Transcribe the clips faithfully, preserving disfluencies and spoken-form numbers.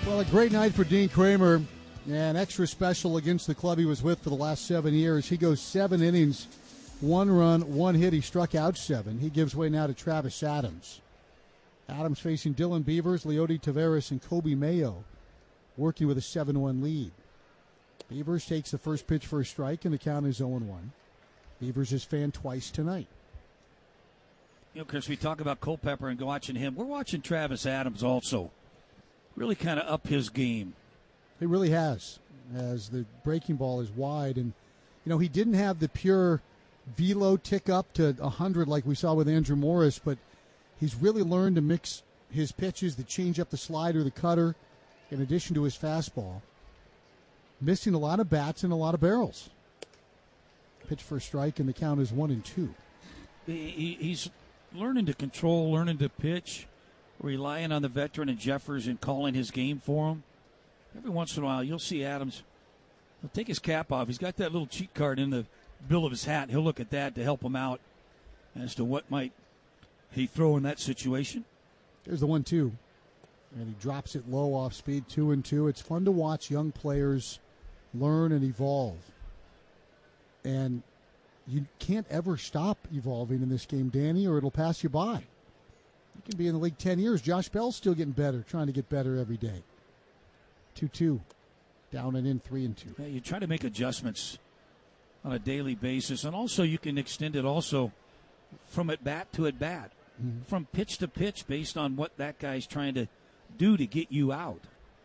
Well, a great night for Dean Kramer, and extra special against the club he was with for the last seven years. He goes seven innings, one run, one hit. He struck out seven. He gives way now to Travis Adams. Adams facing Dylan Beavers, Leody Taveras, and Kobe Mayo, working with a seven one lead. Beavers takes the first pitch for a strike, and the count is oh one. Beavers is fanned twice tonight. You know, Chris, we talk about Culpepper and watching him. We're watching Travis Adams also. Really kind of up his game. He really has, as the breaking ball is wide. And, you know, he didn't have the pure velo tick up to one hundred like we saw with Andrew Morris, but he's really learned to mix his pitches, the changeup, the slider, the cutter, in addition to his fastball. Missing a lot of bats and a lot of barrels. Pitch for a strike, and the count is one and two. He, he's learning to control, learning to pitch, relying on the veteran and Jeffers and calling his game for him. Every once in a while, you'll see Adams. He'll take his cap off. He's got that little cheat card in the bill of his hat. He'll look at that to help him out as to what might he throw in that situation. There's the one two. And he drops it low off speed, two and two. It's fun to watch young players learn and evolve. And you can't ever stop evolving in this game, Danny, or it'll pass you by. You can be in the league ten years. Josh Bell's still getting better, trying to get better every day. two two. Down and in, three and two. Yeah, you try to make adjustments on a daily basis, and also you can extend it also from at bat to at bat, mm-hmm. from pitch to pitch, based on what that guy's trying to do to get you out.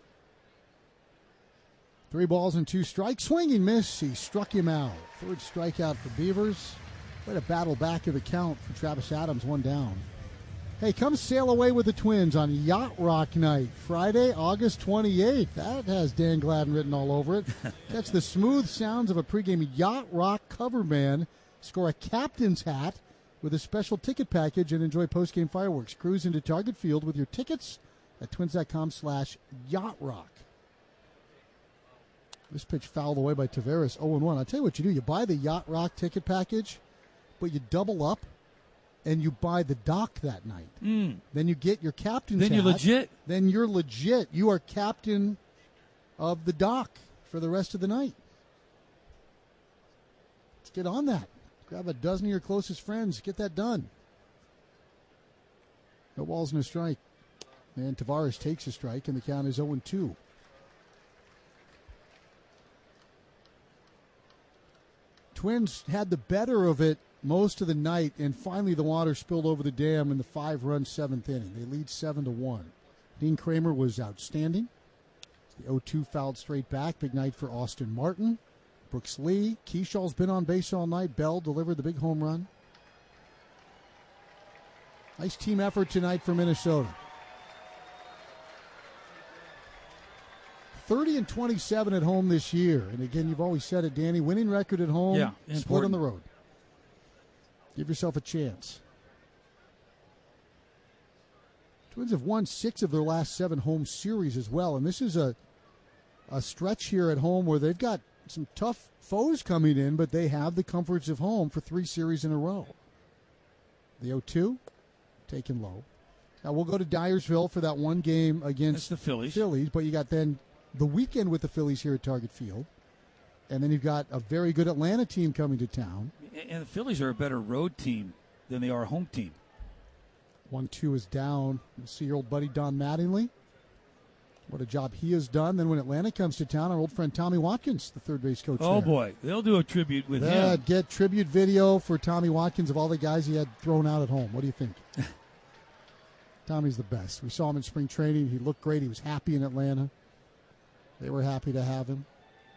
Three balls and two strikes. Swinging miss. He struck him out. Third strikeout for Beavers. Way to battle back in the count for Travis Adams, one down. Hey, come sail away with the Twins on Yacht Rock Night, Friday, August twenty-eighth. That has Dan Gladden written all over it. That's the smooth sounds of a pregame Yacht Rock cover band. Score a captain's hat with a special ticket package and enjoy postgame fireworks. Cruise into Target Field with your tickets at twins.com slash Yacht Rock. This pitch fouled away by Taveras, oh one. I'll tell you what you do. You buy the Yacht Rock ticket package, but you double up, and you buy the dock that night. Mm. Then you get your captain's Then hat. you're legit. Then you're legit. You are captain of the dock for the rest of the night. Let's get on that. Grab a dozen of your closest friends. Get that done. No balls and a strike. And Taveras takes a strike, and the count is oh two. Twins had the better of it most of the night, and finally the water spilled over the dam in the five-run seventh inning. They lead seven to one. Dean Kramer was outstanding. The oh two fouled straight back. Big night for Austin Martin. Brooks Lee. Keeshaw's been on base all night. Bell delivered the big home run. Nice team effort tonight for Minnesota. thirty and twenty-seven at home this year. And again, you've always said it, Danny, winning record at home, yeah, split important. on the road. Give yourself a chance. Twins have won six of their last seven home series as well. And this is a a stretch here at home where they've got some tough foes coming in, but they have the comforts of home for three series in a row. The oh two, taken low. Now we'll go to Dyersville for that one game against That's the Phillies. Phillies, but you got then the weekend with the Phillies here at Target Field. And then you've got a very good Atlanta team coming to town. And the Phillies are a better road team than they are a home team. one two is down. You'll see your old buddy Don Mattingly. What a job he has done. Then when Atlanta comes to town, our old friend Tommy Watkins, the third base coach. Oh, there. boy. They'll do a tribute with yeah, him. Get tribute video for Tommy Watkins of all the guys he had thrown out at home. What do you think? Tommy's the best. We saw him in spring training. He looked great. He was happy in Atlanta. They were happy to have him.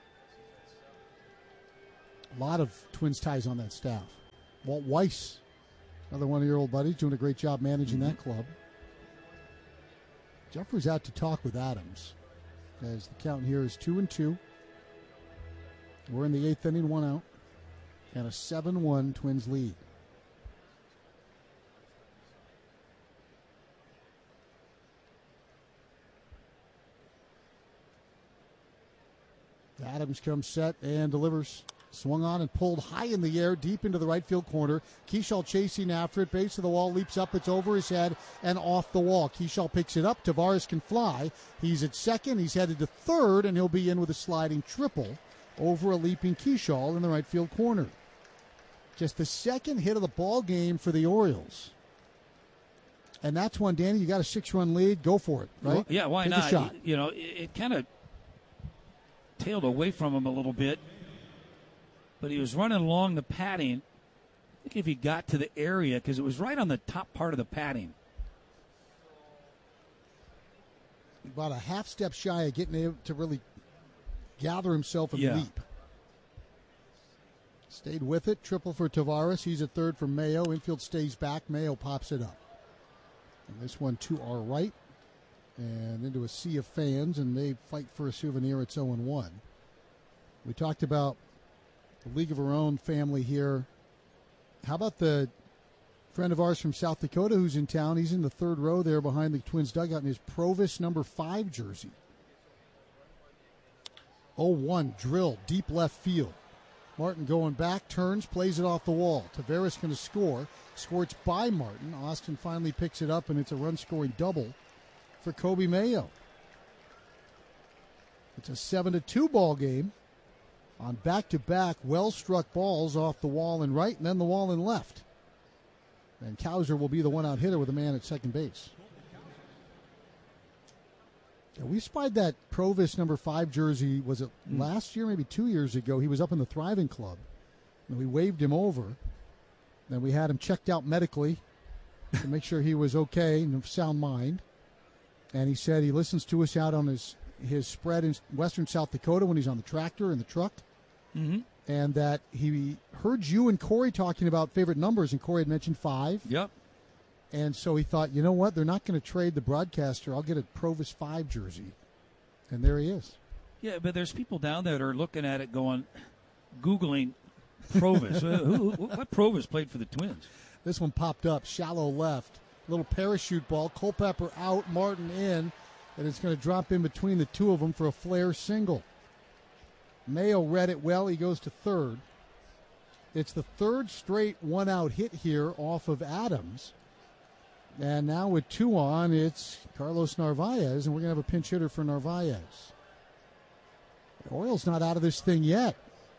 A lot of Twins ties on that staff. Walt Weiss, another one of your old buddies, doing a great job managing mm-hmm. that club. Jeffrey's out to talk with Adams, as the count here is two and two. We're in the eighth inning, one out, and a seven one Twins lead. Adams comes set and delivers. Swung on and pulled high in the air, deep into the right field corner. Keschall chasing after it. Base of the wall, leaps up. It's over his head and off the wall. Keschall picks it up. Tavares can fly. He's at second. He's headed to third, and he'll be in with a sliding triple over a leaping Keschall in the right field corner. Just the second hit of the ball game for the Orioles. And that's when, Danny, you got a six-run lead. Go for it, right? Well, yeah, why Take not? a shot. You know, it, it kind of tailed away from him a little bit. But he was running along the padding. I think if he got to the area, because it was right on the top part of the padding. About a half step shy of getting able to really gather himself and yeah. leap. Stayed with it. Triple for Tavares. He's at third for Mayo. Infield stays back. Mayo pops it up. And this one to our right. And into a sea of fans, and they fight for a souvenir. It's oh and one. We talked about the League of Our Own family here. How about the friend of ours from South Dakota who's in town? He's in the third row there behind the Twins dugout in his Provis number five jersey. oh one drill, deep left field. Martin going back, turns, plays it off the wall. Tavares going to score. Scorched by Martin. Austin finally picks it up, and it's a run-scoring double for Coby Mayo. It's a seven to two ball game on back-to-back well-struck balls off the wall in right and then the wall in left. And Cowser will be the one-out hitter with a man at second base. Yeah, we spied that Provis number five jersey, was it mm. last year, maybe two years ago? He was up in the Thriving Club, and we waved him over. Then we had him checked out medically to make sure he was okay and of sound mind. And he said he listens to us out on his, his spread in western South Dakota when he's on the tractor and the truck. Mm-hmm. And that he heard you and Corey talking about favorite numbers, and Corey had mentioned five. Yep. And so he thought, you know what, they're not going to trade the broadcaster. I'll get a Provis five jersey. And there he is. Yeah, but there's people down there that are looking at it going, Googling Provis. uh, who, who, what Provis played for the Twins? This one popped up, shallow left. Little parachute ball. Culpepper out, Martin in. And it's going to drop in between the two of them for a flare single. Mayo read it well. He goes to third. It's the third straight one-out hit here off of Adams. And now with two on, it's Carlos Narvaez, and we're going to have a pinch hitter for Narvaez. The Orioles not out of this thing yet.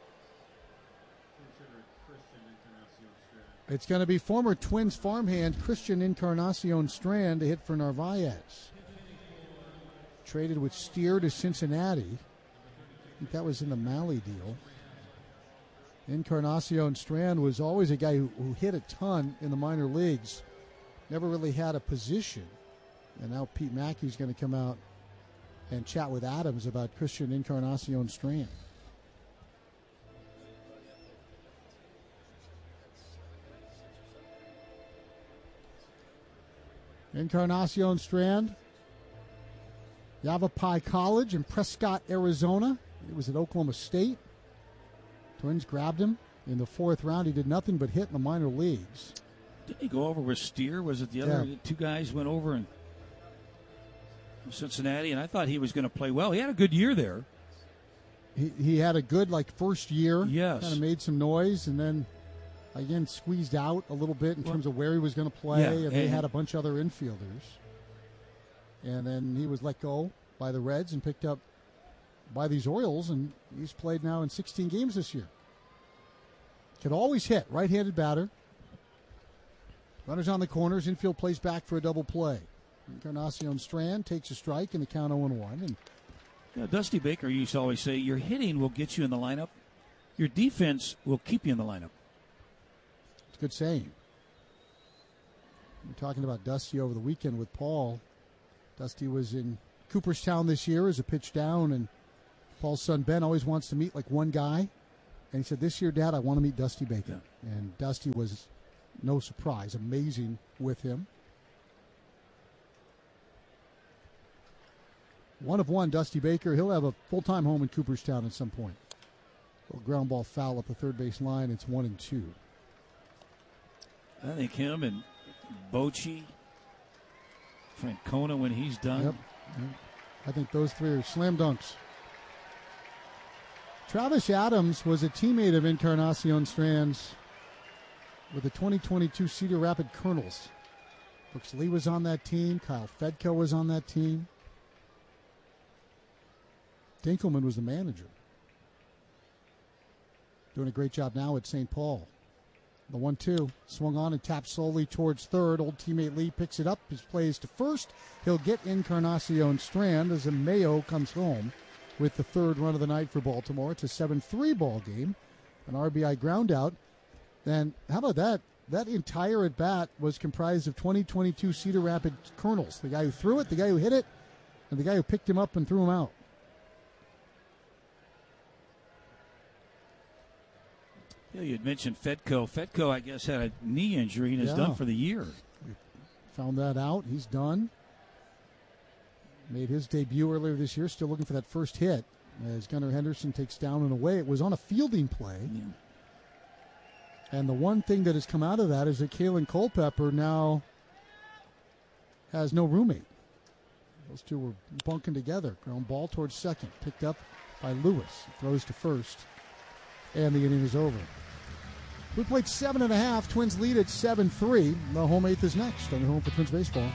It's going to be former Twins farmhand Christian Encarnacion Strand to hit for Narvaez. Traded with Steer to Cincinnati. I think that was in the Malley deal. Encarnacion Strand was always a guy who, who hit a ton in the minor leagues. Never really had a position. And now Pete Mackey's going to come out and chat with Adams about Christian Encarnacion Strand. Encarnacion Strand, Yavapai College in Prescott, Arizona. He was at Oklahoma State. Twins grabbed him in the fourth round. He did nothing but hit in the minor leagues. Didn't he go over with Steer? Was it the other yeah. two guys went over in Cincinnati? And I thought he was going to play well. He had a good year there. He he had a good, like, first year. Yes. Kind of made some noise, and then, again, squeezed out a little bit in well, terms of where he was going to play. Yeah, and, and they had a bunch of other infielders. And then he was let go by the Reds and picked up by these Orioles, and he's played now in sixteen games this year. Can always hit. Right-handed batter. Runners on the corners. Infield plays back for a double play. Encarnacion Strand takes a strike in the count oh and one. And you know, Dusty Baker used to always say, your hitting will get you in the lineup. Your defense will keep you in the lineup. It's a good saying. We're talking about Dusty over the weekend with Paul. Dusty was in Cooperstown this year as a pitch down, and Paul's son Ben always wants to meet like one guy. And he said, this year, Dad, I want to meet Dusty Baker. Yeah. And Dusty was, no surprise, amazing with him. One of one, Dusty Baker. He'll have a full-time home in Cooperstown at some point. Little ground ball foul up the third base line. It's one and two. I think him and Bochy, Francona when he's done. Yep. Yep. I think those three are slam dunks. Travis Adams was a teammate of Encarnacion Strand's with the twenty twenty-two Cedar Rapids Colonels. Brooks Lee was on that team. Kyle Fedko was on that team. Dinkelman was the manager. Doing a great job now at Saint Paul. The one two swung on and tapped slowly towards third. Old teammate Lee picks it up. His plays to first. He'll get Encarnacion Strand as Mayo comes home with the third run of the night for Baltimore. It's a seven three ball game. An R B I ground out. And how about that? That entire at-bat was comprised of twenty twenty-two Cedar Rapids Colonels. The guy who threw it, the guy who hit it, and the guy who picked him up and threw him out. Yeah, you had mentioned Fedko. Fedko, I guess, had a knee injury and is yeah. done for the year. We found that out. He's done. Made his debut earlier this year. Still looking for that first hit as Gunnar Henderson takes down and away. It was on a fielding play. Yeah. And the one thing that has come out of that is that Kalen Culpepper now has no roommate. Those two were bunking together. Ground ball towards second. Picked up by Lewis. Throws to first. And the inning is over. We played seven and a half. Twins lead at seven three. The home eighth is next on the Home for Twins Baseball.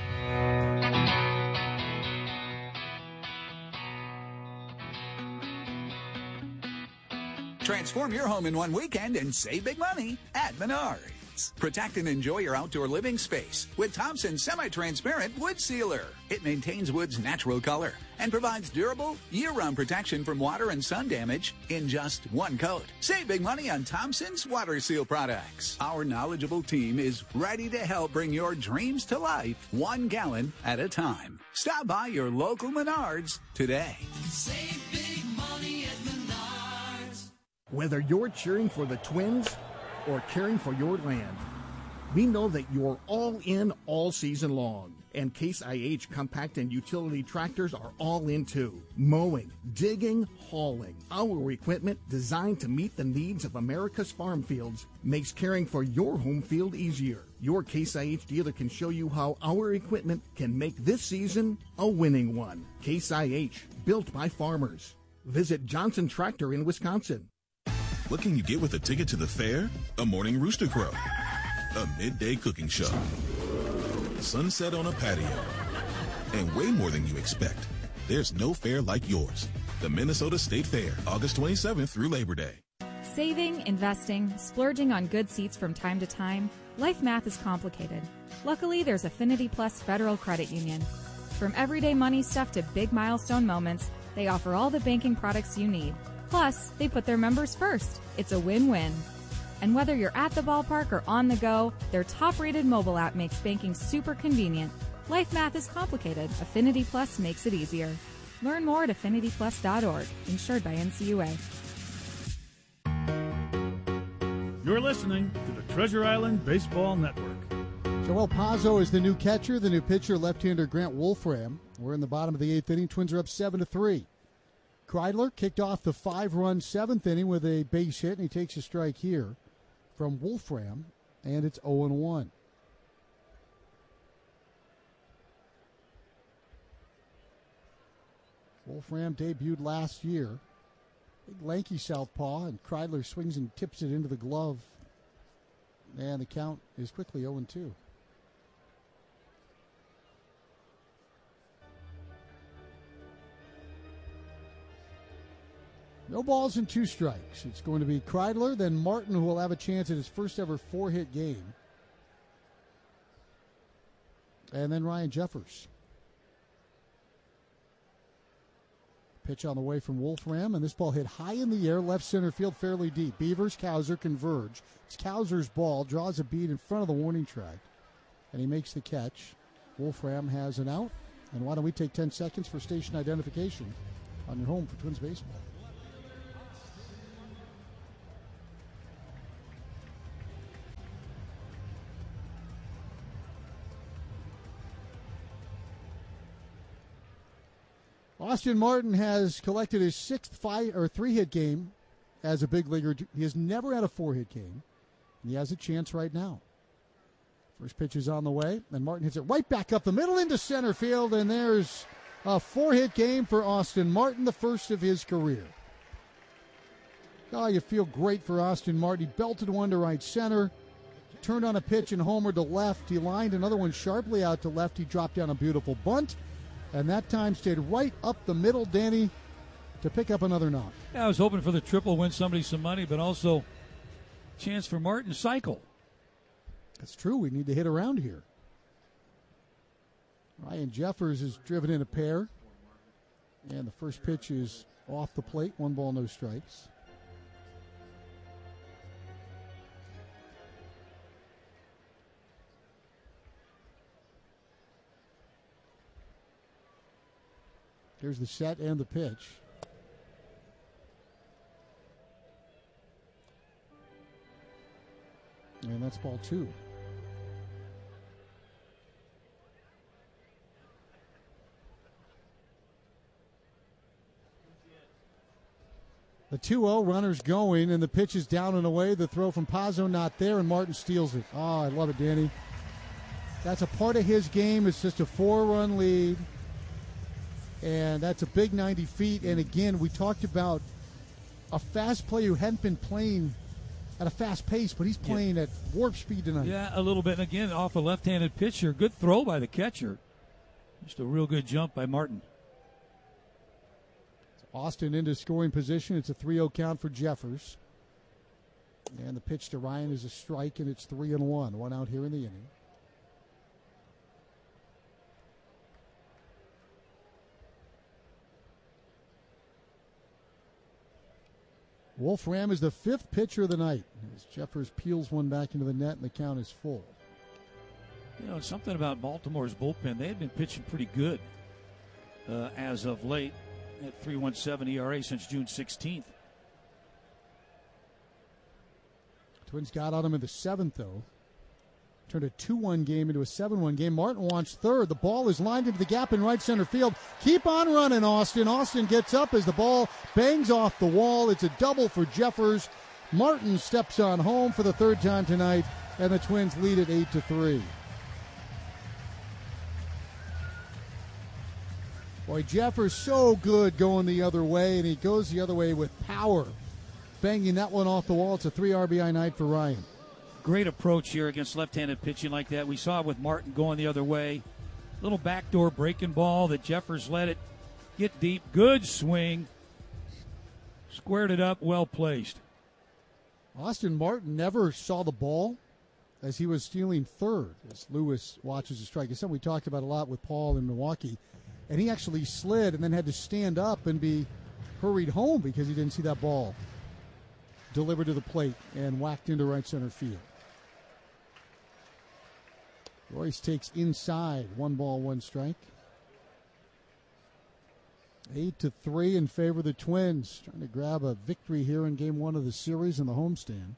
Transform your home in one weekend and save big money at Menards. Protect and enjoy your outdoor living space with Thompson Semi-Transparent Wood Sealer. It maintains wood's natural color and provides durable, year-round protection from water and sun damage in just one coat. Save big money on Thompson's Water Seal products. Our knowledgeable team is ready to help bring your dreams to life, one gallon at a time. Stop by your local Menards today. Save big money at Menards. Whether you're cheering for the Twins or caring for your land, we know that you're all in all season long. And Case I H compact and utility tractors are all in too. Mowing, digging, hauling. Our equipment designed to meet the needs of America's farm fields makes caring for your home field easier. Your Case I H dealer can show you how our equipment can make this season a winning one. Case I H, built by farmers. Visit Johnson Tractor in Wisconsin. What can you get with a ticket to the fair? A morning rooster crow, a midday cooking show, sunset on a patio, and way more than you expect. There's no fair like yours. The Minnesota State Fair, August twenty-seventh through Labor Day. Saving, investing, splurging on good seats from time to time, life math is complicated. Luckily, there's Affinity Plus Federal Credit Union. From everyday money stuff to big milestone moments, they offer all the banking products you need. Plus, they put their members first. It's a win-win. And whether you're at the ballpark or on the go, their top-rated mobile app makes banking super convenient. Life math is complicated. Affinity Plus makes it easier. Learn more at affinity plus dot org. Insured by N C U A. You're listening to the Treasure Island Baseball Network. Joel Pazzo is the new catcher. The new pitcher, left-hander Grant Wolfram. We're in the bottom of the eighth inning. Twins are up seven to three. Kreidler kicked off the five-run seventh inning with a base hit, and he takes a strike here from Wolfram, and it's oh and one. Wolfram debuted last year. Big lanky southpaw, and Kreidler swings and tips it into the glove. And the count is quickly oh and two. No balls and two strikes. It's going to be Kreidler, then Martin, who will have a chance at his first ever four-hit game. And then Ryan Jeffers. Pitch on the way from Wolfram, and this ball hit high in the air, left center field, fairly deep. Beavers, Cowser converge. It's Cowser's ball, draws a bead in front of the warning track, and he makes the catch. Wolfram has an out, and why don't we take ten seconds for station identification on your home for Twins Baseball. Austin Martin has collected his sixth five or three-hit game as a big leaguer. He has never had a four-hit game, and he has a chance right now. First pitch is on the way, and Martin hits it right back up the middle into center field, and there's a four-hit game for Austin Martin, the first of his career. Oh, you feel great for Austin Martin. He belted one to right center, turned on a pitch and homered to left. He lined another one sharply out to left. He dropped down a beautiful bunt, and that time stayed right up the middle, Danny, to pick up another knock. Yeah, I was hoping for the triple, win somebody some money, but also chance for Martin to cycle. That's true. We need to hit around here. Ryan Jeffers has driven in a pair, and the first pitch is off the plate. One ball, no strikes. Here's the set and the pitch. And that's ball two. The two oh, runners going, and the pitch is down and away. The throw from Pazzo not there, and Martin steals it. Oh, I love it, Danny. That's a part of his game. It's just a four-run lead, and that's a big ninety feet. And again, we talked about a fast player who hadn't been playing at a fast pace, but he's playing yeah. at warp speed tonight. Yeah, a little bit. And again, off a left-handed pitcher. Good throw by the catcher. Just a real good jump by Martin. Austin into scoring position. It's a three oh count for Jeffers. And the pitch to Ryan is a strike, and it's three and one. One out here in the inning. Wolfram is the fifth pitcher of the night as Jeffers peels one back into the net, and the count is full. You know, something about Baltimore's bullpen. They had been pitching pretty good uh, as of late. At three point one seven E R A since June sixteenth. Twins got on him in the seventh, though. Turned a two one game into a seven one game. Martin wants third. The ball is lined into the gap in right center field. Keep on running, Austin. Austin gets up as the ball bangs off the wall. It's a double for Jeffers. Martin steps on home for the third time tonight, and the Twins lead at eight to three. Boy, Jeffers so good going the other way, and he goes the other way with power. Banging that one off the wall. It's a three R B I night for Ryan. Great approach here against left-handed pitching like that. We saw it with Martin going the other way. Little backdoor breaking ball that Jeffers let it get deep. Good swing. Squared it up, well placed. Austin Martin never saw the ball as he was stealing third as Lewis watches the strike. It's something we talked about a lot with Paul in Milwaukee. And he actually slid and then had to stand up and be hurried home because he didn't see that ball delivered to the plate and whacked into right center field. Royce takes inside. One ball, one strike. Eight to three in favor of the Twins. Trying to grab a victory here in game one of the series in the homestand.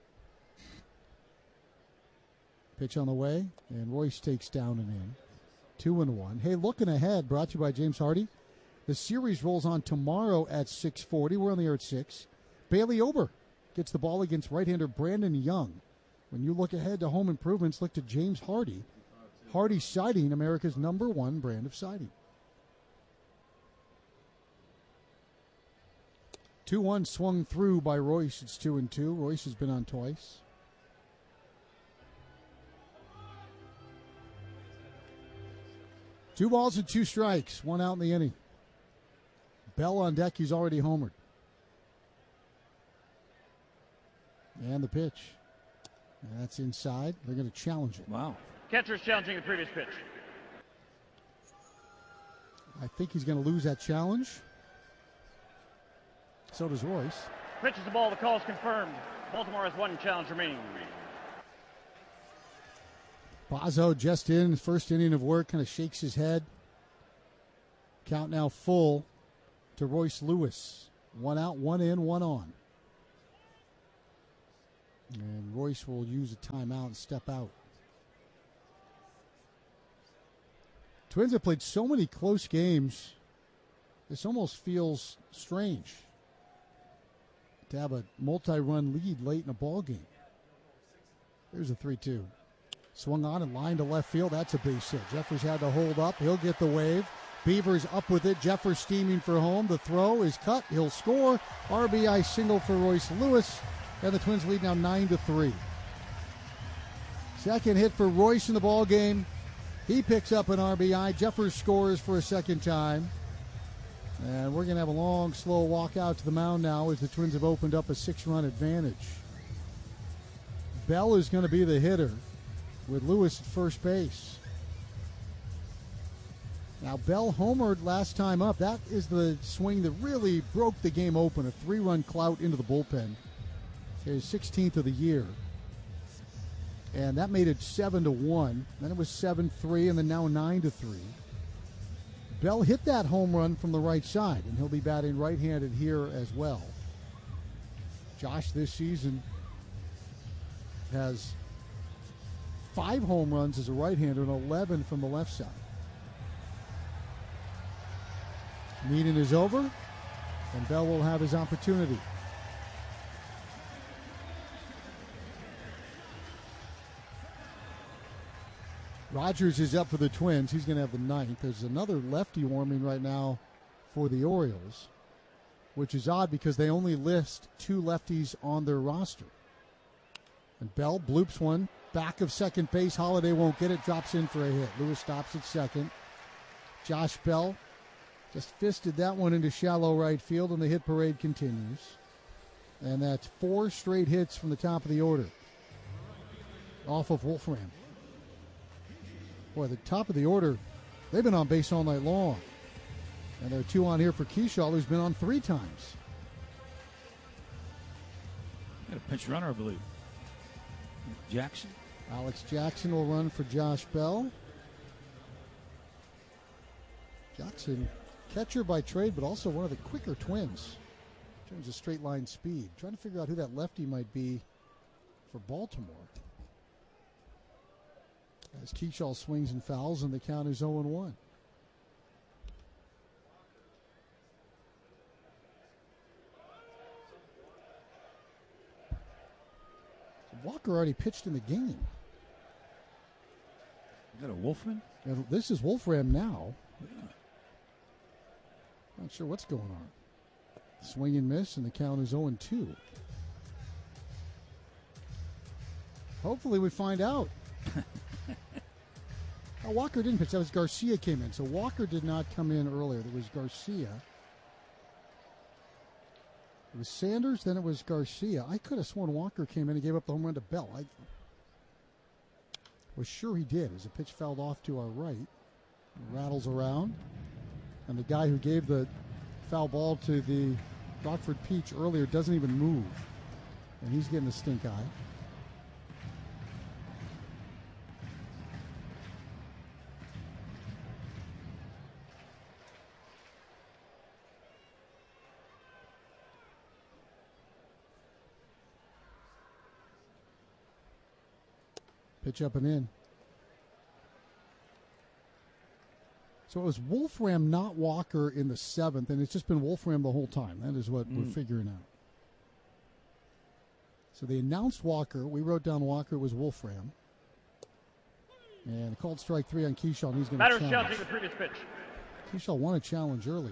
Pitch on the way, and Royce takes down and in. Two and one. Hey, looking ahead, brought to you by James Hardy. The series rolls on tomorrow at six forty. We're on the air at six. Bailey Ober gets the ball against right-hander Brandon Young. When you look ahead to home improvements, look to James Hardy. Hardy Siding, America's number one brand of siding. two one swung through by Royce. It's two and two. Royce has been on twice. Two balls and two strikes. One out in the inning. Bell on deck. He's already homered. And the pitch. And that's inside. They're going to challenge it. Wow. Catcher's challenging the previous pitch. I think he's going to lose that challenge. So does Royce. Pitches the ball. The call is confirmed. Baltimore has one challenge remaining. Pazzo just in, first inning of work, kind of shakes his head. Count now full to Royce Lewis. One out, one in, one on. And Royce will use a timeout and step out. Twins have played so many close games, this almost feels strange to have a multi-run lead late in a ball game. There's a three two. Swung on and lined to left field. That's a base hit. Jeffers had to hold up. He'll get the wave. Beavers up with it. Jeffers steaming for home. The throw is cut. He'll score. R B I single for Royce Lewis. And the Twins lead now nine to three. Second hit for Royce in the ball game. He picks up an R B I. Jeffers scores for a second time. And we're going to have a long, slow walk out to the mound now as the Twins have opened up a six-run advantage. Bell is going to be the hitter with Lewis at first base. Now, Bell homered last time up. That is the swing that really broke the game open. A three-run clout into the bullpen. His sixteenth of the year. And that made it seven to one. Then it was seven three, and then now nine to three. Bell hit that home run from the right side, and he'll be batting right-handed here as well. Josh this season has five home runs as a right-hander and eleven from the left side. Meeting is over, and Bell will have his opportunity. Rogers is up for the Twins. He's going to have the ninth. There's another lefty warming right now for the Orioles, which is odd because they only list two lefties on their roster. And Bell bloops one. Back of second base. Holiday won't get it. Drops in for a hit. Lewis stops at second. Josh Bell just fisted that one into shallow right field, and the hit parade continues. And that's four straight hits from the top of the order off of Wolfram. Boy, the top of the order, they've been on base all night long. And there are two on here for Keyshaw, who's been on three times. Got a pinch runner, I believe. Jackson. Alex Jackson will run for Josh Bell. Jackson, catcher by trade, but also one of the quicker Twins in terms of straight line speed. Trying to figure out who that lefty might be for Baltimore. As Keyshaw swings and fouls, and the count is oh and one. So Walker already pitched in the game. Is that a Wolfman? And this is Wolfram now. Yeah. Not sure what's going on. Swing and miss, and the count is oh and two. Hopefully we find out. Oh, Walker didn't pitch. That was Garcia came in. So Walker did not come in earlier. There was Garcia. It was Sanders, then it was Garcia. I could have sworn Walker came in and gave up the home run to Bell. I was sure he did as the pitch fouled off to our right. It rattles around. And the guy who gave the foul ball to the Rockford Peach earlier doesn't even move. And he's getting a stink eye. Pitch up and in. So it was Wolfram, not Walker, in the seventh, and it's just been Wolfram the whole time. That is what mm. we're figuring out. So they announced Walker. We wrote down Walker. It was Wolfram. And called strike three on Keyshaw, and he's going to challenge. Batters challenging the previous pitch. Keyshaw won a challenge earlier.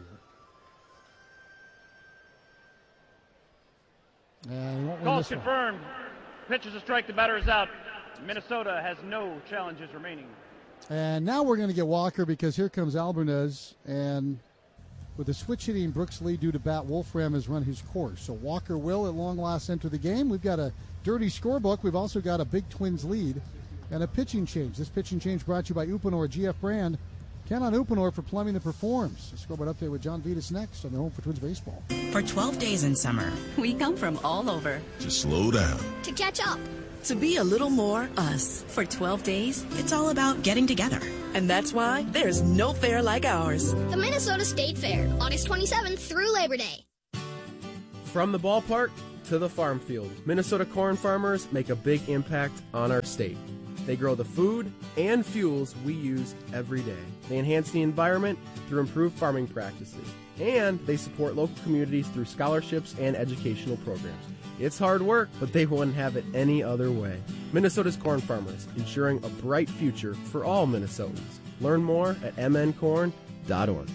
And he won't win Call's this one. confirmed. Pitch is a strike. The batter is out. Minnesota has no challenges remaining. And now we're going to get Walker because here comes Alvarez. And with the switch hitting Brooks Lee due to bat, Wolfram has run his course. So Walker will at long last enter the game. We've got a dirty scorebook. We've also got a big Twins lead and a pitching change. This pitching change brought to you by Uponor G F brand. Count on Uponor for plumbing that performs. A scoreboard update with John Vitas next on the Home for Twins Baseball. For twelve days in summer, we come from all over. To slow down. To catch up. To be a little more us. For twelve days, it's all about getting together. And that's why there's no fair like ours. The Minnesota State Fair, August twenty-seventh through Labor Day. From the ballpark to the farm field, Minnesota corn farmers make a big impact on our state. They grow the food and fuels we use every day. They enhance the environment through improved farming practices. And they support local communities through scholarships and educational programs. It's hard work, but they wouldn't have it any other way. Minnesota's corn farmers, ensuring a bright future for all Minnesotans. Learn more at m n corn dot org.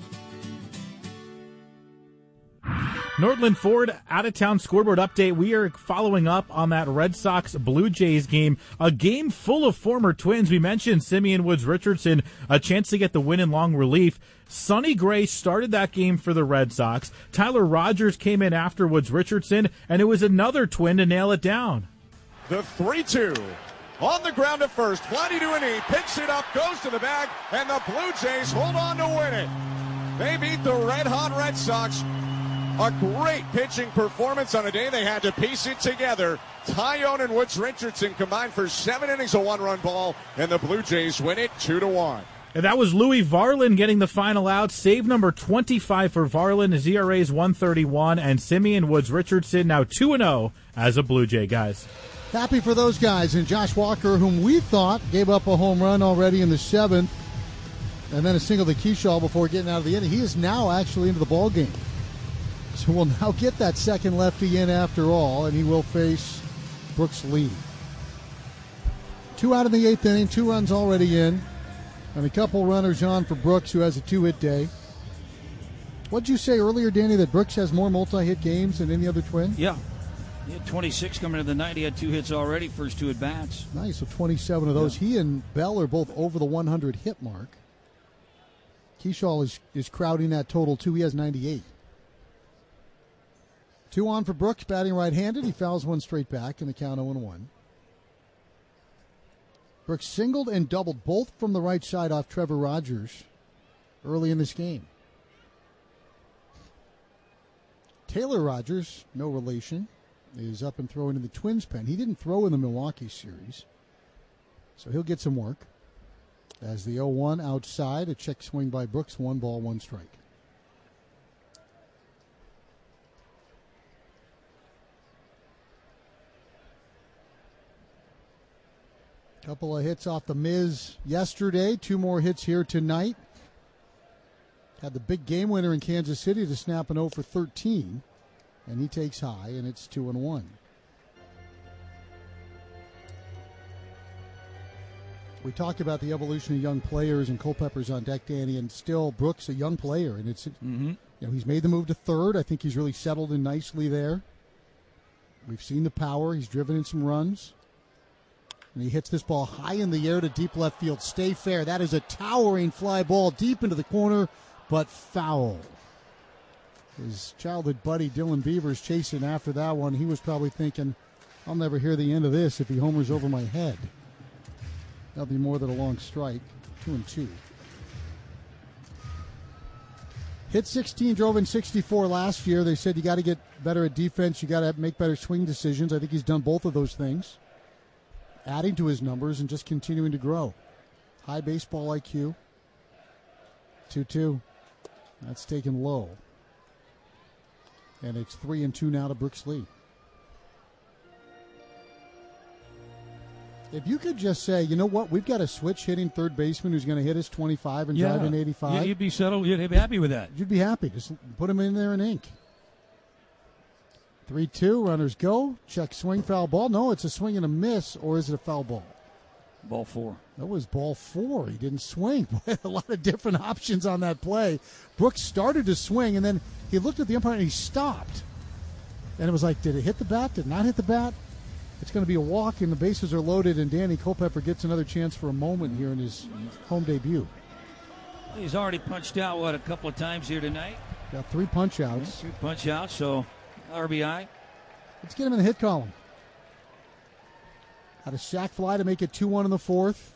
Nordland Ford out-of-town scoreboard update. We are following up on that Red Sox-Blue Jays game, a game full of former Twins. We mentioned Simeon Woods-Richardson, a chance to get the win in long relief. Sonny Gray started that game for the Red Sox. Tyler Rogers came in after Woods-Richardson, and it was another Twin to nail it down. The three two. On the ground at first, Vladdy to an E, picks it up, goes to the bag, and the Blue Jays hold on to win it. They beat the red-hot Red Sox. A great pitching performance on a day they had to piece it together. Tyone and Woods-Richardson combined for seven innings of one-run ball, and the Blue Jays win it two to one. And that was Louis Varland getting the final out. Save number twenty-five for Varland. His E R A is one thirty-one, and Simeon Woods-Richardson now two and oh as a Blue Jay, guys. Happy for those guys. And Josh Walker, whom we thought gave up a home run already in the seventh, and then a single to Keyshaw before getting out of the inning. He is now actually into the ball game. So we'll now get that second lefty in after all, and he will face Brooks Lee. Two out in the eighth inning, two runs already in, and a couple runners on for Brooks, who has a two-hit day. What did you say earlier, Danny, that Brooks has more multi-hit games than any other Twin? Yeah. He had twenty-six coming to the night. He had two hits already, first two at-bats. Nice, so twenty-seven of those. Yeah. He and Bell are both over the one hundred hit mark. Keyshaw is, is crowding that total, too. He has ninety-eight. Two on for Brooks, batting right-handed. He fouls one straight back in the count oh and one. Brooks singled and doubled both from the right side off Trevor Rogers early in this game. Taylor Rogers, no relation, is up and throwing in the Twins pen. He didn't throw in the Milwaukee series, so he'll get some work. As the oh one outside, a check swing by Brooks, one ball, one strike. Couple of hits off the Miz yesterday. Two more hits here tonight. Had the big game winner in Kansas City to snap an oh for thirteen. And he takes high, and it's two and one. We talked about the evolution of young players and Culpepper's on deck, Danny, and still Brooks, a young player. And it's mm-hmm. you know, he's made the move to third. I think he's really settled in nicely there. We've seen the power. He's driven in some runs. And he hits this ball high in the air to deep left field. Stay fair. That is a towering fly ball deep into the corner, but foul. His childhood buddy Dylan Beavers chasing after that one. He was probably thinking, I'll never hear the end of this if he homers over my head. That'll be more than a long strike. Two and two. Hit sixteen, drove in sixty-four last year. They said you got to get better at defense. You got to make better swing decisions. I think he's done both of those things. Adding to his numbers and just continuing to grow. High baseball I Q. two two. That's taken low. And it's three and two now to Brooks Lee. If you could just say, you know what, we've got a switch hitting third baseman who's going to hit us twenty-five and yeah. drive in eighty-five. Yeah, you'd be settled. You'd be happy with that. You'd be happy. Just put him in there in ink. three two, runners go. Check swing, foul ball. No, it's a swing and a miss, or is it a foul ball? Ball four. That was ball four. He didn't swing. A lot of different options on that play. Brooks started to swing, and then he looked at the umpire and he stopped. And it was like, did it hit the bat? Did it not hit the bat? It's going to be a walk, and the bases are loaded, and Danny Culpepper gets another chance for a moment here in his home debut. He's already punched out, what, a couple of times here tonight? Got three punch-outs. Yeah, three punch-outs, so R B I. Let's get him in the hit column. Had a sac fly to make it two one in the fourth.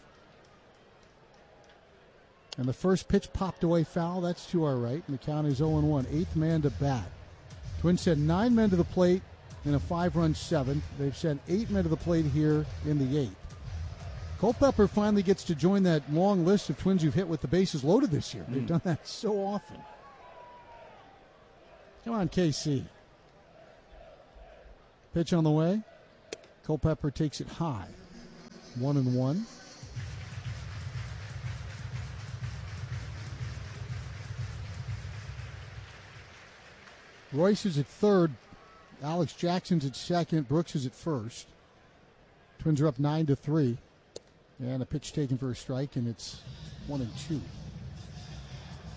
And the first pitch popped away foul. That's to our right. And the count is oh and one. Eighth man to bat. Twins sent nine men to the plate in a five-run seventh. They've sent eight men to the plate here in the eighth. Culpepper finally gets to join that long list of Twins who've hit with the bases loaded this year. They've mm. done that so often. Come on, K C. Pitch on the way. Culpepper takes it high. One and one. Royce is at third. Alex Jackson's at second. Brooks is at first. Twins are up nine to three. And a pitch taken for a strike, and it's one and two.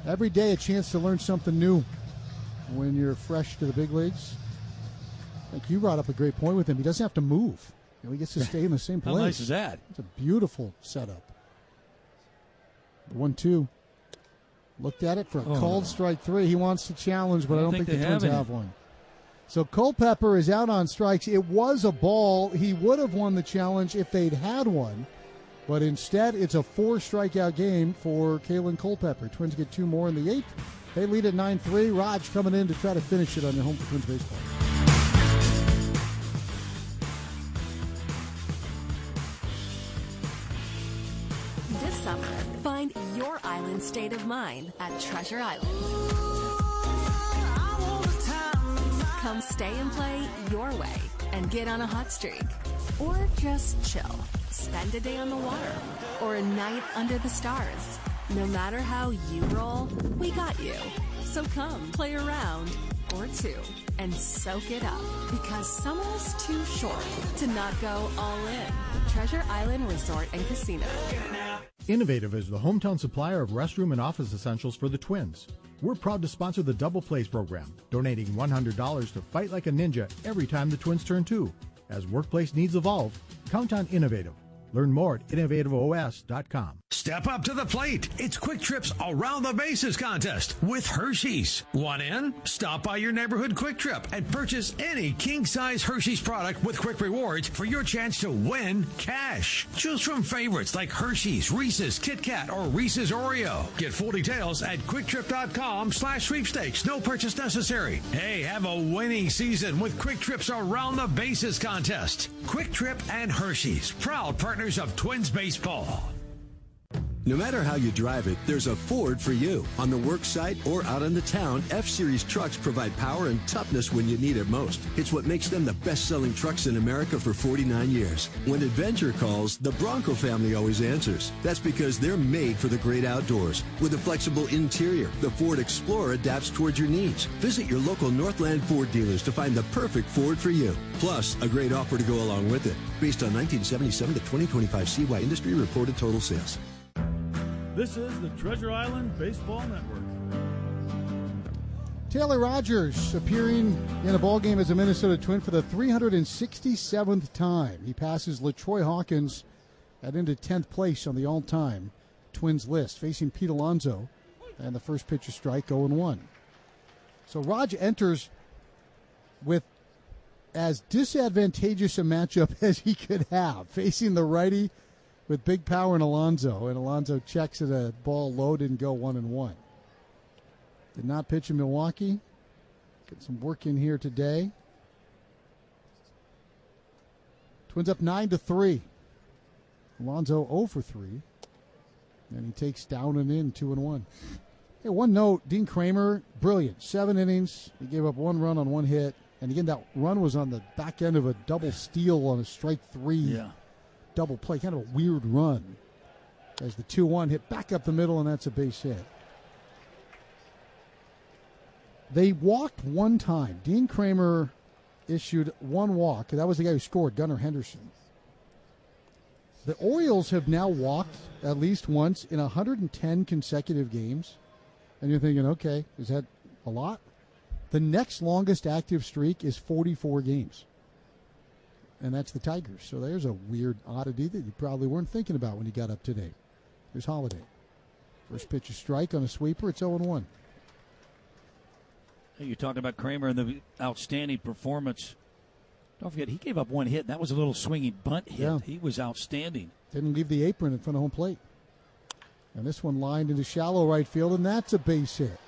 Every day a chance to learn something new when you're fresh to the big leagues. I think you brought up a great point with him. He doesn't have to move. You know, he gets to stay in the same place. How nice is that? It's a beautiful setup. The one two. Looked at it for a Oh. called strike three. He wants to challenge, but I I don't, don't think, think the they Twins have any. have one. So Culpepper is out on strikes. It was a ball. He would have won the challenge if they'd had one. But instead, it's a four-strikeout game for Kalen Culpepper. Twins get two more in the eighth. They lead at nine three. Raj coming in to try to finish it on your home for Twins baseball. This summer, find your island state of mind at Treasure Island. Come stay and play your way and get on a hot streak. Or just chill. Spend a day on the water. Or a night under the stars. No matter how you roll, we got you. So come play around or two and soak it up, because summer's too short to not go all in. Treasure Island Resort and Casino. Innovative is the hometown supplier of restroom and office essentials for the Twins. We're proud to sponsor the Double Plays program, donating one hundred dollars to Fight Like a Ninja every time the Twins turn two. As workplace needs evolve, count on Innovative. Learn more at innovative O S dot com. Step up to the plate. It's Quick Trip's Around the Bases contest with Hershey's. Want in? Stop by your neighborhood Quick Trip and purchase any king-size Hershey's product with Quick Rewards for your chance to win cash. Choose from favorites like Hershey's, Reese's, Kit Kat, or Reese's Oreo. Get full details at quicktrip.com slash sweepstakes. No purchase necessary. Hey, have a winning season with Quick Trip's Around the Bases contest. Quick Trip and Hershey's, proud partners of Twins baseball. No matter how you drive it, there's a Ford for you. On the work site or out in the town, F-Series trucks provide power and toughness when you need it most. It's what makes them the best-selling trucks in America for forty-nine years. When adventure calls, the Bronco family always answers. That's because they're made for the great outdoors. With a flexible interior, the Ford Explorer adapts towards your needs. Visit your local Northland Ford dealers to find the perfect Ford for you. Plus, a great offer to go along with it. Based on nineteen seventy-seven to twenty twenty-five C Y industry reported total sales. This is the Treasure Island Baseball Network. Taylor Rogers appearing in a ball game as a Minnesota Twin for the three hundred sixty-seventh time. He passes LaTroy Hawkins at into tenth place on the all-time Twins list, facing Pete Alonso, and the first pitch of strike, oh and one. So Raj enters with as disadvantageous a matchup as he could have, facing the righty with big power in Alonso, and Alonso checks at a ball low, didn't go one and one. Did not pitch in Milwaukee. Get some work in here today. Twins up nine to three. Alonso oh for three, and he takes down and in two and one. Hey, one note: Dean Kramer, brilliant, seven innings. He gave up one run on one hit, and again that run was on the back end of a double steal on a strike three. Yeah. Double play, kind of a weird run as the two one hit back up the middle, and that's a base hit. They walked one time. Dean Kramer issued one walk, and that was the guy who scored, Gunnar Henderson. The Orioles have now walked at least once in one hundred ten consecutive games, and you're thinking, okay, is that a lot? The next longest active streak is forty-four games. And that's the Tigers. So there's a weird oddity that you probably weren't thinking about when you got up today. There's Holiday. First pitch of strike on a sweeper. It's oh and one. Hey, you're talking about Kramer and the outstanding performance. Don't forget, he gave up one hit, and that was a little swinging bunt hit. Yeah. He was outstanding. Didn't leave the apron in front of home plate. And this one lined into shallow right field, and that's a base hit.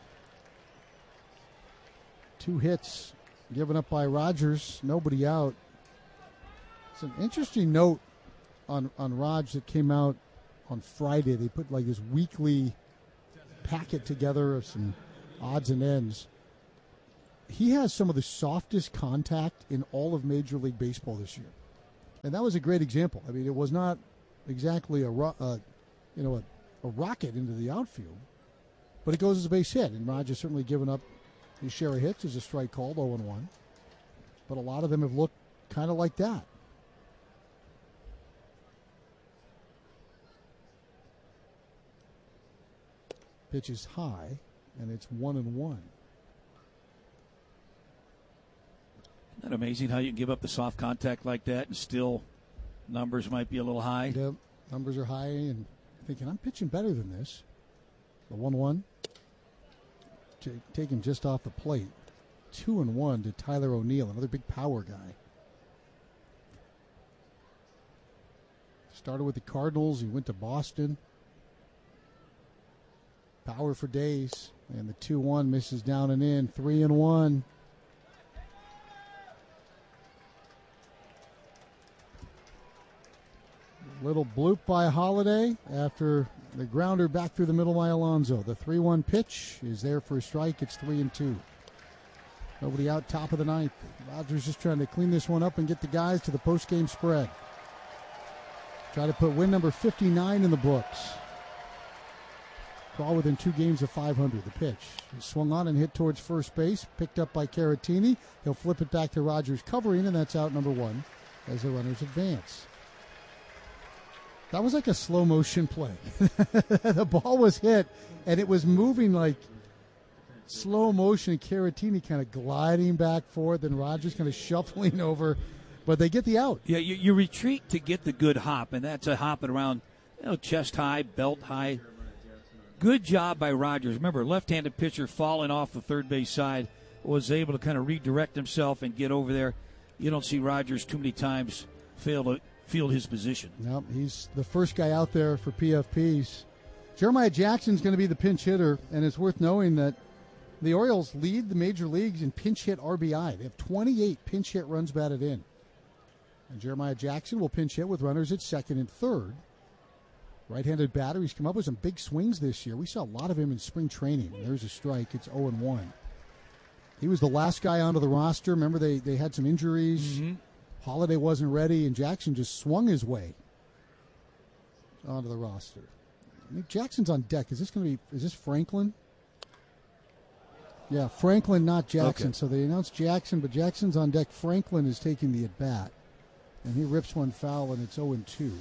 Two hits given up by Rogers. Nobody out. It's an interesting note on, on Raj that came out on Friday. They put like this weekly packet together of some odds and ends. He has some of the softest contact in all of Major League Baseball this year. And that was a great example. I mean, it was not exactly a, ro- uh, you know, a, a rocket into the outfield, but it goes as a base hit. And Raj has certainly given up his share of hits as a strike called, oh and one. But a lot of them have looked kind of like that. Pitch is high, and it's one and one. Isn't that amazing how you can give up the soft contact like that and still numbers might be a little high? Yep, numbers are high, and thinking, I'm pitching better than this. The one one. T- taken just off the plate. Two and one to Tyler O'Neill, another big power guy. Started with the Cardinals. He went to Boston. Power for days. And the two one misses down and in. Three and one. Little bloop by Holiday after the grounder back through the middle by Alonso. The three one pitch is there for a strike. It's three and two. Nobody out, top of the ninth. Rogers just trying to clean this one up and get the guys to the post-game spread. Try to put win number fifty-nine in the books. Ball within two games of five hundred. The pitch is swung on and hit towards first base. Picked up by Caratini. He'll flip it back to Rogers covering, and that's out number one as the runners advance. That was like a slow motion play. The ball was hit, and it was moving like slow motion. Caratini kind of gliding back forth, and Rogers kind of shuffling over. But they get the out. Yeah, you, you retreat to get the good hop, and that's a hopping around, you know, chest high, belt high. Good job by Rogers. Remember, left-handed pitcher falling off the third base side was able to kind of redirect himself and get over there. You don't see Rogers too many times fail to field his position. Nope, he's the first guy out there for P F Ps. Jeremiah Jackson's going to be the pinch hitter, and it's worth knowing that the Orioles lead the major leagues in pinch hit R B I. They have twenty-eight pinch hit runs batted in. And Jeremiah Jackson will pinch hit with runners at second and third. Right-handed batter. He's come up with some big swings this year. We saw a lot of him in spring training. There's a strike. It's oh and one. He was the last guy onto the roster. Remember, they, they had some injuries. Mm-hmm. Holiday wasn't ready, and Jackson just swung his way onto the roster. I mean, Jackson's on deck. Is this going to be, is this Franklin? Yeah, Franklin, not Jackson. Okay. So they announced Jackson, but Jackson's on deck. Franklin is taking the at-bat, and he rips one foul, and it's oh and two.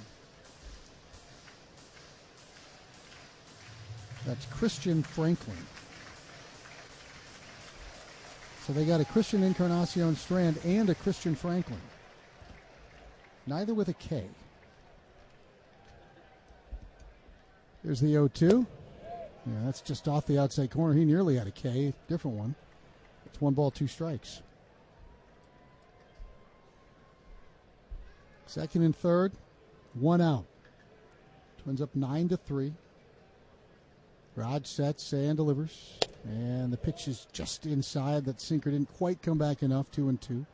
That's Christian Franklin. So they got a Christian Encarnacion Strand and a Christian Franklin. Neither with a K. Here's the oh two. Yeah, that's just off the outside corner. He nearly had a K. Different one. It's one ball, two strikes. Second and third, one out. Twins up nine to three. Rod sets and delivers. And the pitch is just inside. That sinker didn't quite come back enough. Two and two.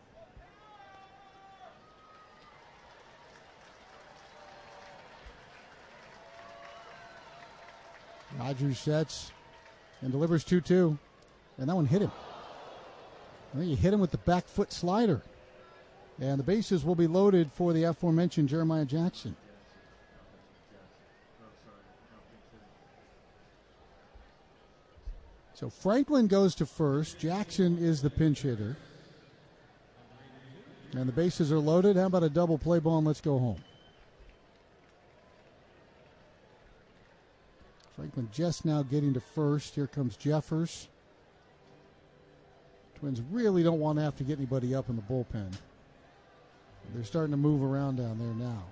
Rogers sets and delivers two two. And that one hit him. I think he hit him with the back foot slider. And the bases will be loaded for the aforementioned Jeremiah Jackson. So Franklin goes to first. Jackson is the pinch hitter. And the bases are loaded. How about a double play ball and let's go home? Franklin just now getting to first. Here comes Jeffers. Twins really don't want to have to get anybody up in the bullpen. They're starting to move around down there now.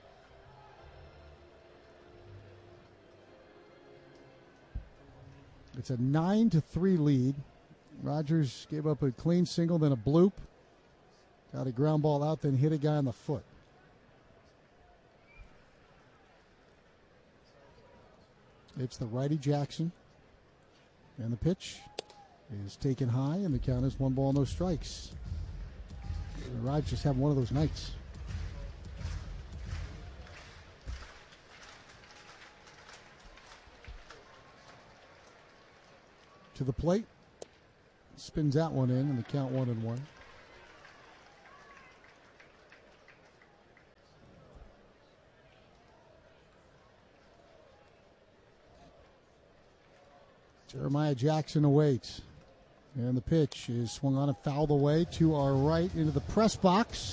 It's a nine to three lead. Rogers gave up a clean single, then a bloop. Got a ground ball out, then hit a guy on the foot. It's the righty Jackson. And the pitch is taken high, and the count is one ball, no strikes. The Rogers just having one of those nights. To the plate. Spins that one in, and the count one and one. Jeremiah Jackson awaits. And the pitch is swung on and fouled away to our right into the press box.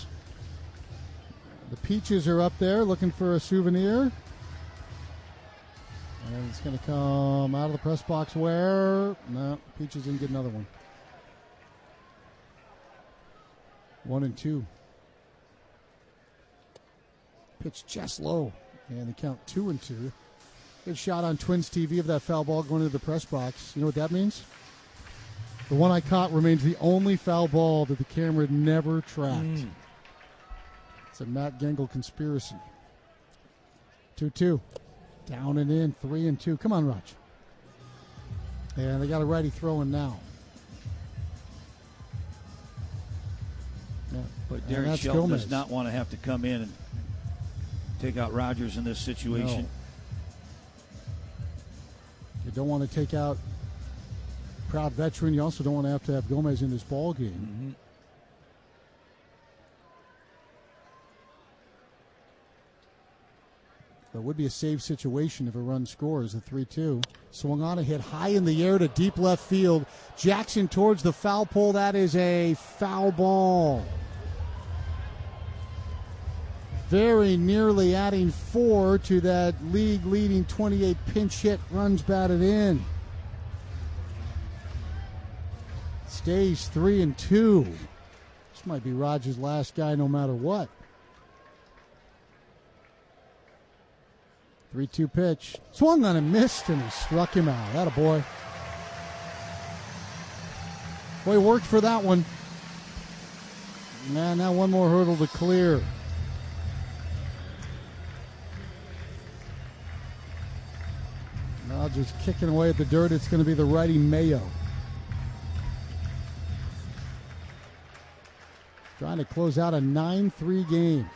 The Peaches are up there looking for a souvenir. And it's going to come out of the press box where? No, Peaches didn't get another one. One and two. Pitch just low. And they count two and two. Good shot on Twins T V of that foul ball going into the press box. You know what that means? The one I caught remains the only foul ball that the camera never tracked. Mm. It's a Matt Gengel conspiracy. two two. Down and in, three and two. Come on, Raj. And they got a righty throwing now. Yeah. But Derek Shelton Gomez. does not want to have to come in and take out Rogers in this situation. No. You don't want to take out proud veteran. You also don't want to have to have Gomez in this ball game. Mm-hmm. It would be a save situation if a run scores. The three two. Swung on a hit high in the air to deep left field. Jackson towards the foul pole. That is a foul ball. Very nearly adding four to that league-leading twenty-eight pinch hit runs batted in. Stays three and two. This might be Rogers' last guy no matter what. three two pitch. Swung on and missed, and he struck him out. Atta boy. Boy, worked for that one. Man, now one more hurdle to clear. Now just kicking away at the dirt. It's going to be the righty Mayo. Trying to close out a nine three game.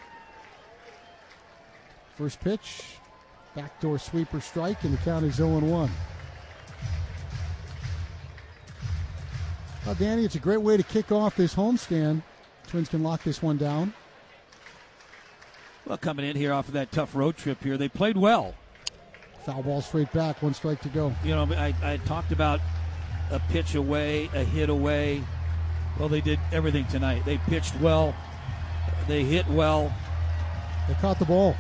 First pitch. Backdoor sweeper strike, and the count is oh and one. Well, Danny, it's a great way to kick off this homestand. Twins can lock this one down. Well, coming in here off of that tough road trip here, they played well. Foul ball straight back, one strike to go. You know, I, I talked about a pitch away, a hit away. Well, they did everything tonight. They pitched well. They hit well. They caught the ball.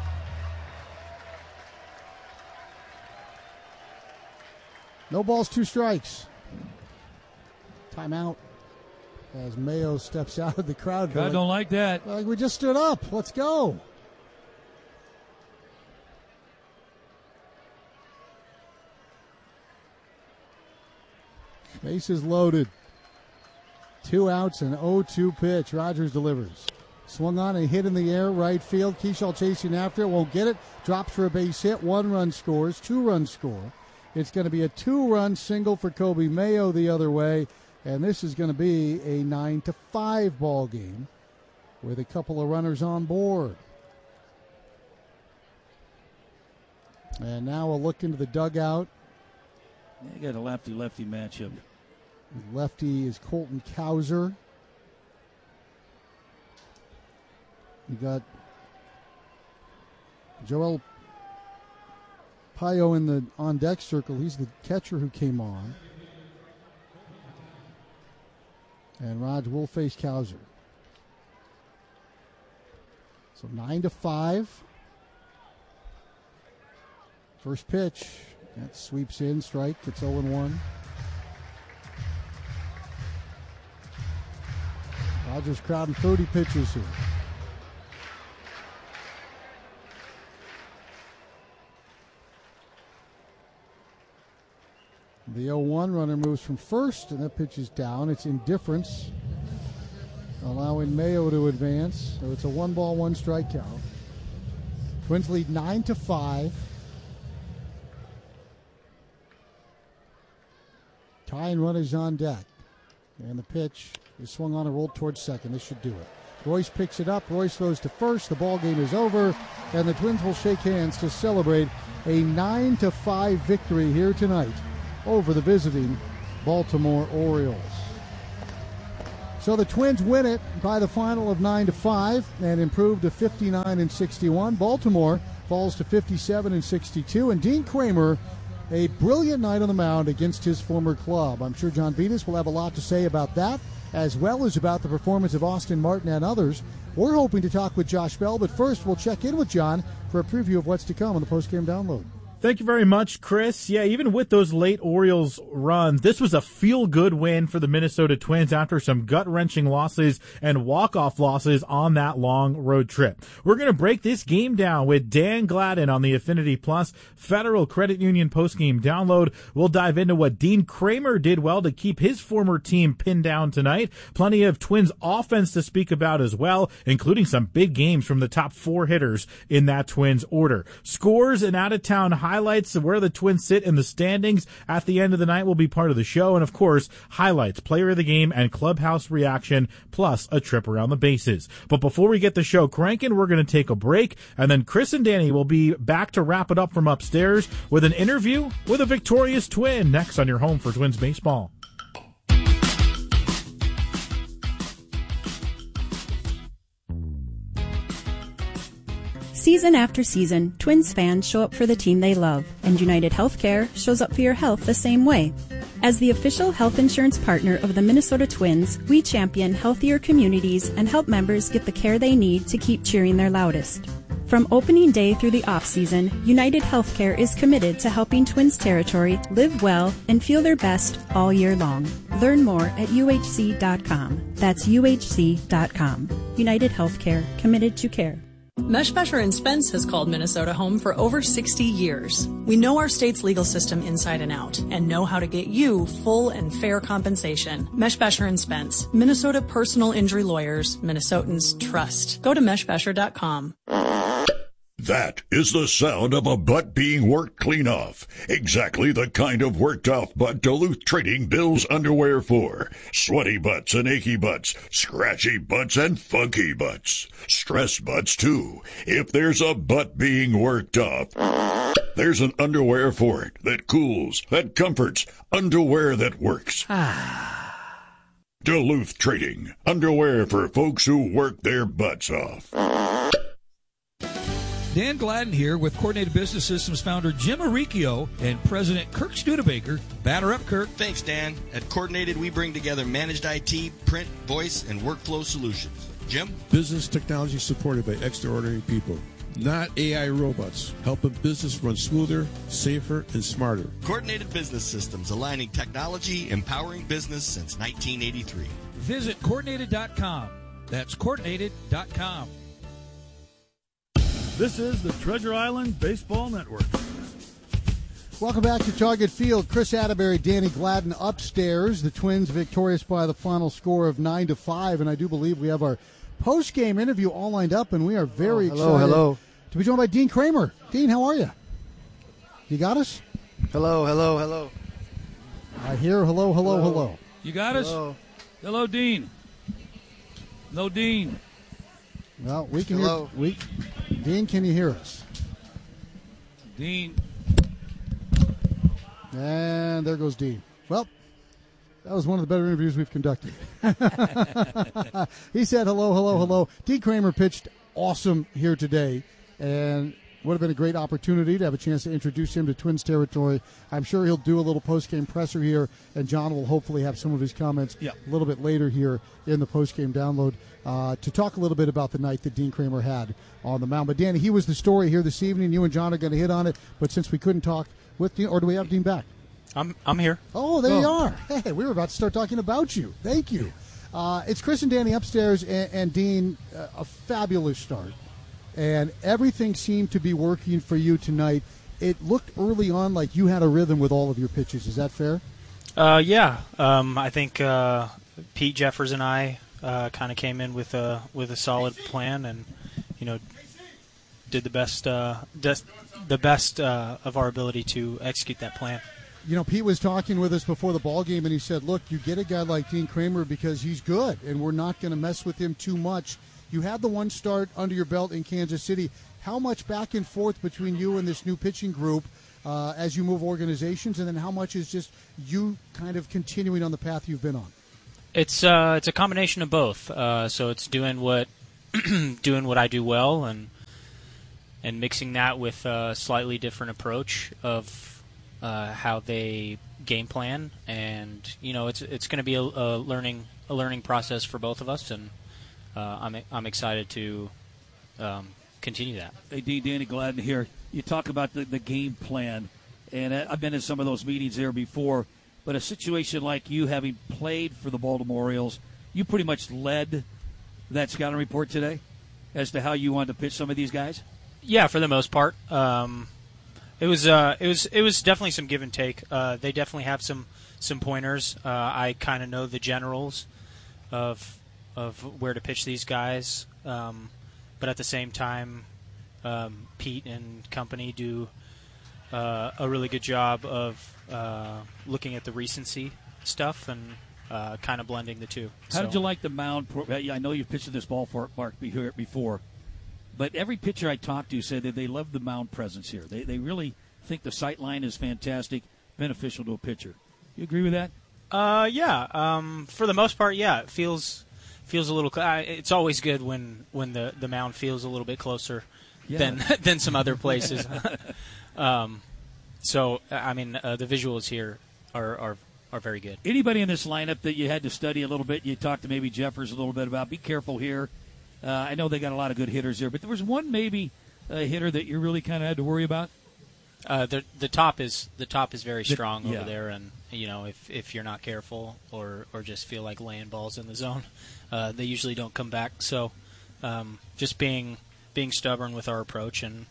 No balls, two strikes. Timeout as Mayo steps out of the crowd. I don't like that. Like we just stood up. Let's go. Bases loaded. Two outs and oh two pitch. Rogers delivers. Swung on and hit in the air, right field. Keyshaw chasing after it, won't get it. Drops for a base hit. One run scores. Two runs score. It's going to be a two-run single for Kobe Mayo the other way, and this is going to be a nine to five ball game with a couple of runners on board. And now we'll look into the dugout. You got a lefty-lefty matchup. Lefty is Colton Cowser. You got Joel Payo in the on-deck circle. He's the catcher who came on. And Raj will face Cowser. So nine to five. First pitch. That sweeps in, strike. It's oh and one. Rogers crowding thirty pitches here. The oh one runner moves from first, and that pitch is down. It's indifference, allowing Mayo to advance. So it's a one ball, one strike count. Twins lead nine to five. Tying runners on deck. And the pitch is swung on and rolled towards second. This should do it. Royce picks it up. Royce throws to first. The ball game is over, and the Twins will shake hands to celebrate a nine to five victory here tonight over the visiting Baltimore Orioles. So the Twins win it by the final of nine to five and improve to fifty-nine and sixty-one. Baltimore falls to fifty-seven and sixty-two, and Dean Kramer, a brilliant night on the mound against his former club. I'm sure John Vitas will have a lot to say about that, as well as about the performance of Austin Martin and others. We're hoping to talk with Josh Bell, but first we'll check in with John for a preview of what's to come on the postgame download. Thank you very much, Chris. Yeah, even with those late Orioles runs, this was a feel-good win for the Minnesota Twins after some gut-wrenching losses and walk-off losses on that long road trip. We're going to break this game down with Dan Gladden on the Affinity Plus Federal Credit Union postgame download. We'll dive into what Dean Kramer did well to keep his former team pinned down tonight. Plenty of Twins offense to speak about as well, including some big games from the top four hitters in that Twins order. Scores and out-of-town highlights of where the Twins sit in the standings at the end of the night will be part of the show. And, of course, highlights, player of the game, and clubhouse reaction, plus a trip around the bases. But before we get the show cranking, we're going to take a break. And then Chris and Danny will be back to wrap it up from upstairs with an interview with a victorious Twin next on your home for Twins baseball. Season after season, Twins fans show up for the team they love, and United Healthcare shows up for your health the same way. As the official health insurance partner of the Minnesota Twins, we champion healthier communities and help members get the care they need to keep cheering their loudest. From opening day through the off-season, United Healthcare is committed to helping Twins territory live well and feel their best all year long. Learn more at U H C dot com. That's U H C dot com. United Healthcare, committed to care. Meshbesher and Spence has called Minnesota home for over sixty years. We know our state's legal system inside and out and know how to get you full and fair compensation. Meshbesher and Spence, Minnesota personal injury lawyers, Minnesotans trust. Go to meshbesher dot com. That is the sound of a butt being worked clean off. Exactly the kind of worked off butt Duluth Trading bills underwear for. Sweaty butts and achy butts, scratchy butts and funky butts. Stress butts too. If there's a butt being worked off, there's an underwear for it that cools, that comforts, underwear that works. Duluth Trading, underwear for folks who work their butts off. Dan Gladden here with Coordinated Business Systems founder Jim Aricchio and President Kirk Studebaker. Batter up, Kirk. Thanks, Dan. At Coordinated, we bring together managed I T, print, voice, and workflow solutions. Jim? Business technology supported by extraordinary people, not A I robots, helping business run smoother, safer, and smarter. Coordinated Business Systems, aligning technology, empowering business since nineteen eighty-three. Visit coordinated dot com. That's coordinated dot com. This is the Treasure Island Baseball Network. Welcome back to Target Field. Chris Atterbury, Danny Gladden upstairs. The Twins victorious by the final score of nine to five, and I do believe we have our post-game interview all lined up, and we are very oh, hello, excited hello. to be joined by Dean Kramer. Dean, how are you? You got us? Hello, hello, hello. I hear hello, hello, hello. hello. You got us? Hello, hello Dean. No, Dean. Well, we can hello. hear. We, Dean, can you hear us? Dean. And there goes Dean. Well, that was one of the better interviews we've conducted. He said hello, hello, hello. Dean Kramer pitched awesome here today, and would have been a great opportunity to have a chance to introduce him to Twins territory. I'm sure he'll do a little post-game presser here, and John will hopefully have some of his comments yeah. a little bit later here in the post-game download uh, to talk a little bit about the night that Dean Kramer had on the mound. But, Danny, he was the story here this evening. You and John are going to hit on it, but since we couldn't talk with Dean, or do we have Dean back? I'm I'm here. Oh, there oh. you are. Hey, we were about to start talking about you. Thank you. Uh, it's Chris and Danny upstairs, and, and Dean, uh, a fabulous start. And everything seemed to be working for you tonight. It looked early on like you had a rhythm with all of your pitches. Is that fair? Uh, yeah. Um, I think uh, Pete Jeffers and I uh, kind of came in with a with a solid plan, and you know, did the best uh, des- the best uh, of our ability to execute that plan. You know, Pete was talking with us before the ball game, and he said, "Look, you get a guy like Dean Kramer because he's good, and we're not going to mess with him too much." You had the one start under your belt in Kansas City. How much back and forth between you and this new pitching group uh, as you move organizations, and then how much is just you kind of continuing on the path you've been on? It's uh, it's a combination of both. Uh, so it's doing what doing what I do well, and and mixing that with a slightly different approach of uh, how they game plan, and you know, it's it's going to be a, a learning a learning process for both of us, and. Uh, I'm I'm excited to um, continue that. Hey, D. Danny Gladden here. You talk about the, the game plan, and I've been in some of those meetings there before, but a situation like you having played for the Baltimore Orioles, you pretty much led that scouting report today as to how you wanted to pitch some of these guys? Yeah, for the most part. Um, it was uh, it was it was definitely some give and take. Uh, they definitely have some some pointers. Uh, I kind of know the generals of of where to pitch these guys, um, but at the same time, um, Pete and company do uh, a really good job of uh, looking at the recency stuff and uh, kind of blending the two. How so. did you like the mound? I know you've pitched in this ballpark before, but every pitcher I talked to said that they love the mound presence here. They they really think the sight line is fantastic, beneficial to a pitcher. You agree with that? Uh, yeah. Um, for the most part, yeah. It feels feels a little. Uh, it's always good when, when the, the mound feels a little bit closer yeah. than than some other places. um, so I mean, uh, the visuals here are, are are very good. Anybody in this lineup that you had to study a little bit? You talked to maybe Jeffers a little bit about. Be careful here. Uh, I know they got a lot of good hitters there, but there was one maybe uh, hitter that you really kind of had to worry about. Uh, the the top is the top is very strong the, yeah. over there, and you know if, if you're not careful or, or just feel like laying balls in the zone, uh, they usually don't come back. So um, just being being stubborn with our approach and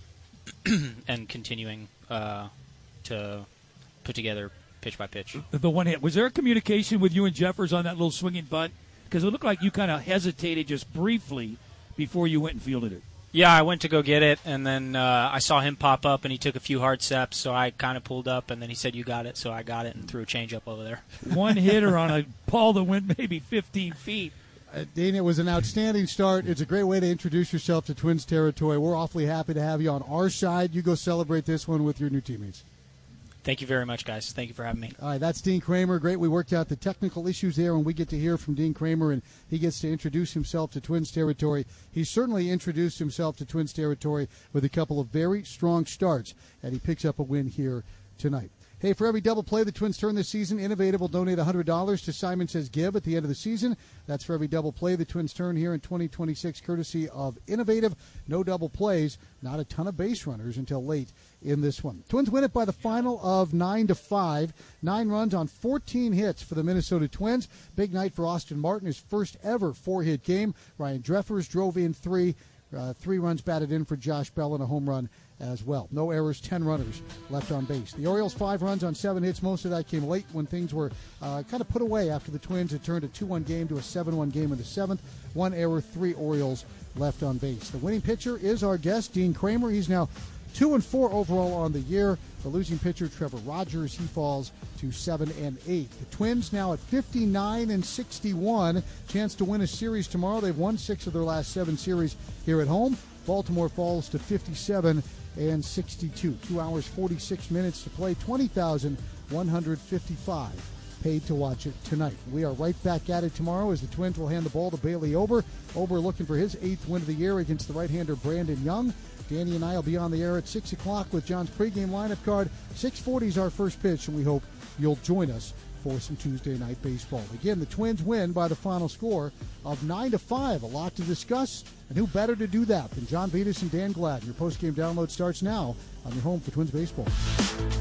and continuing uh, to put together pitch by pitch. The one hit, was there a communication with you and Jeffers on that little swinging bunt? Because it looked like you kind of hesitated just briefly before you went and fielded it. Yeah, I went to go get it, and then uh, I saw him pop up, and he took a few hard steps, so I kind of pulled up, and then he said, you got it, so I got it and threw a changeup over there. One hitter on a ball that went maybe fifteen feet. Uh, Dean, it was an outstanding start. It's a great way to introduce yourself to Twins territory. We're awfully happy to have you on our side. You go celebrate this one with your new teammates. Thank you very much, guys. Thank you for having me. All right, that's Dean Kramer. Great. We worked out the technical issues there, and we get to hear from Dean Kramer, and he gets to introduce himself to Twins territory. He certainly introduced himself to Twins territory with a couple of very strong starts, and he picks up a win here tonight. Hey, for every double play the Twins turn this season, Innovative will donate one hundred dollars to Simon Says Give at the end of the season. That's for every double play the Twins turn here in twenty twenty-six, courtesy of Innovative. No double plays, not a ton of base runners until late in this one. Twins win it by the final of nine to five. Nine runs on fourteen hits for the Minnesota Twins. Big night for Austin Martin, his first ever four-hit game. Ryan Dreffers drove in three. Uh, three runs batted in for Josh Bell and a home run as well. No errors, ten runners left on base. The Orioles, five runs on seven hits. Most of that came late when things were uh, kind of put away after the Twins had turned a two one game to a seven one game in the seventh. One error, three Orioles left on base. The winning pitcher is our guest, Dean Kramer. He's now two and four overall on the year. The losing pitcher, Trevor Rogers, he falls to seven and eight. The Twins now at fifty-nine and sixty-one. Chance to win a series tomorrow. They've won six of their last seven series here at home. Baltimore falls to fifty-seven and sixty-two. Two hours, forty-six minutes to play. twenty thousand one hundred fifty-five paid to watch it tonight. We are right back at it tomorrow as the Twins will hand the ball to Bailey Ober. Ober looking for his eighth win of the year against the right-hander Brandon Young. Danny and I will be on the air at six o'clock with John's pregame lineup card. six forty is our first pitch, and we hope you'll join us for some Tuesday night baseball. Again, the Twins win by the final score of nine to five. A lot to discuss, and who better to do that than John Vitas and Dan Gladden. Your postgame download starts now on your home for Twins baseball.